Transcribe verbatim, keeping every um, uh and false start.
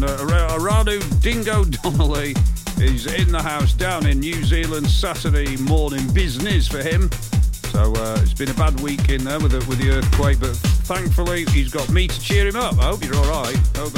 uh, Aradu Dingo Donnelly is in the house down in New Zealand. Saturday morning business for him. So uh, it's been a bad week in there with the, with the earthquake, but thankfully he's got me to cheer him up. I hope you're all right. Hope